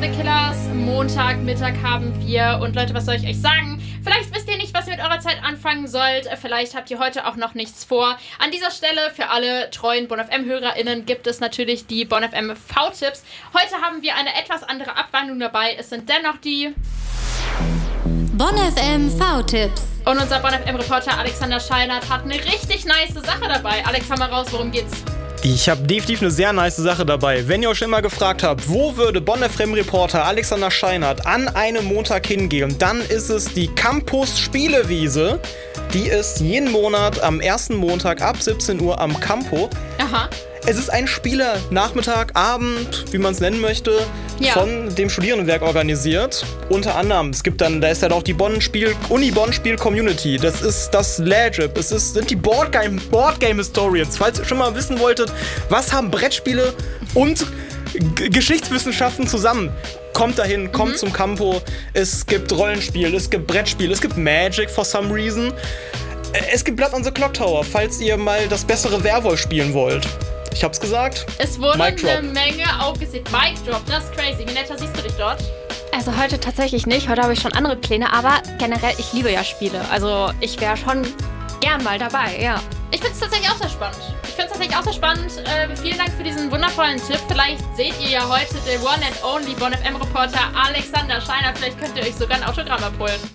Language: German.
The Killers. Montagmittag haben wir. Und Leute, was soll ich euch sagen? Vielleicht wisst ihr nicht, was ihr mit eurer Zeit anfangen sollt. Vielleicht habt ihr heute auch noch nichts vor. An dieser Stelle für alle treuen BonFM-HörerInnen gibt es natürlich die BonFM V-Tipps. Heute haben wir eine etwas andere Abwandlung dabei. Es sind dennoch die BonFM V-Tipps. Und unser BonFM-Reporter Alexander Scheinert hat eine richtig nice Sache dabei. Alex, hau mal raus, worum geht's? Ich habe definitiv eine sehr nice Sache dabei. Wenn ihr euch schon immer gefragt habt, wo würde BonFM-Reporter Alexander Scheinert an einem Montag hingehen, dann ist es die Campus Spielewiese. Die ist jeden Monat am ersten Montag ab 17 Uhr am Campo. Aha. Es ist ein Spielernachmittag, Abend, wie man es nennen möchte, von dem Studierendenwerk organisiert. Unter anderem, da ist dann auch die Uni-Bonn-Spiel-Community. Das ist das Legib, sind die Boardgame-Historians. Falls ihr schon mal wissen wolltet, was haben Brettspiele und Geschichtswissenschaften zusammen? Kommt dahin, kommt zum Campo. Es gibt Rollenspiel, es gibt Brettspiel, es gibt Magic for some reason. Es gibt Blood on the Clock Tower, falls ihr mal das bessere Werwolf spielen wollt. Ich hab's gesagt. Es wurde eine Menge aufgesehen. Mic Drop, das ist crazy. Wie netter siehst du dich dort? Also heute tatsächlich nicht. Heute habe ich schon andere Pläne. Aber generell, ich liebe ja Spiele. Also ich wäre schon gern mal dabei, ja. Ich finde es tatsächlich auch sehr spannend. Vielen Dank für diesen wundervollen Tipp. Vielleicht seht ihr ja heute den One and Only BonFM-Reporter Alexander Scheinert. Vielleicht könnt ihr euch sogar ein Autogramm abholen.